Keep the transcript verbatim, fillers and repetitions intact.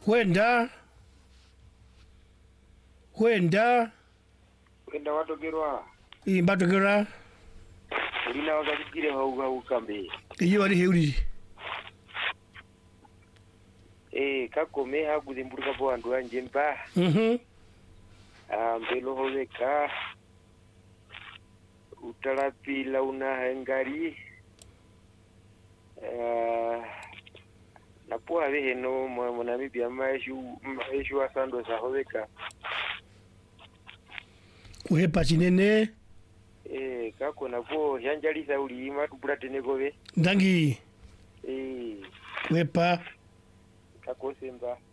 Kwenda. Kwenda. Kwenda watogerwa. Imbatogera. Ulina wakazikire hauga ukambe. Iyo ari heuri. Eh kakome hakuzimburuka po andu anje mba. Mhm. Ah mbelo hoveka. Utalapila una hengari. Eh napo ave no mwana bibi amaishu maishu asando za hoveka. Kuhepa chinene. Eh kako napo yanjalisa ulima tupula tenekove. Ndangi. Eh Kuhepa. kako semba.